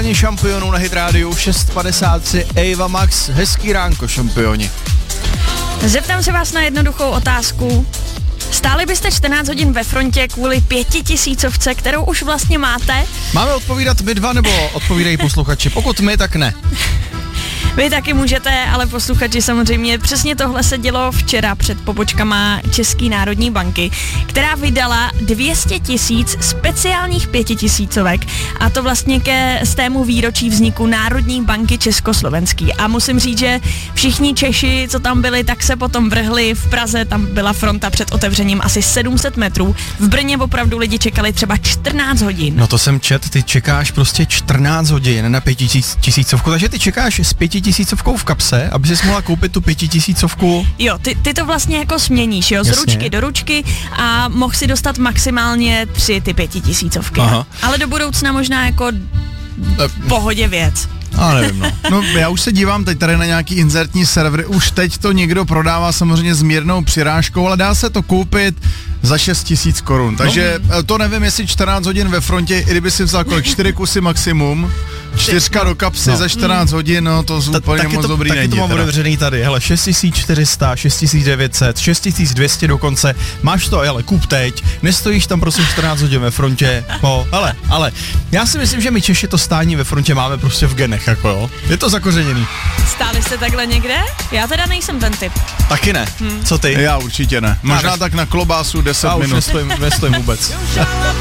vlně šampionů na Hit Radio 6.53, Ava Max, hezký ránko, šampioni. Zeptám se vás na jednoduchou otázku. Stáli byste 14 hodin ve frontě kvůli 5000, kterou už vlastně máte? Máme odpovídat my dva, nebo odpovídají posluchači? Pokud my, tak ne. Vy taky můžete, ale posluchači samozřejmě. Přesně tohle se dělo včera před pobočkama České národní banky, která vydala 200 000 speciálních 5000, a to vlastně ke stému výročí vzniku Národní banky Československý. A musím říct, že všichni Češi, co tam byli, tak se potom vrhli. V Praze tam byla fronta před otevřením asi 700 metrů. V Brně opravdu lidi čekali třeba 14 hodin. No to jsem čet, ty čekáš prostě 14 hodin na 5000, takže ty čekáš s 5000 v kapse, aby jsi mohla koupit tu 5000. Jo, ty to vlastně jako směníš, jo, z ručky do ručky a mohl si dostat maximálně 3 ty 5000. Ale do budoucna možná jako v pohodě věc. Nevím, no. No já už se dívám teď tady na nějaký inzertní servery, už teď to někdo prodává samozřejmě s mírnou přirážkou, ale dá se to koupit za 6 000 korun, takže to nevím, jestli 14 hodin ve frontě, i kdyby si vzal kolik, 4 kusy maximum, 4 do kapsy za 14 hodin, no to úplně moc dobrý není. Taky to mám otevřený tady, hele, 6400, 6900, 6200 dokonce, máš to, hele, kup teď, nestojíš tam prosím 14 hodin ve frontě, ale já si myslím, že my Češi to stání ve frontě máme prostě v genech, jako jo, je to zakořeněný. Stáli jste takhle někde? Já teda nejsem ten typ. Taky ne, co ty? Já určitě ne, možná tak na klobásu 10 minut. Nestojím vůbec.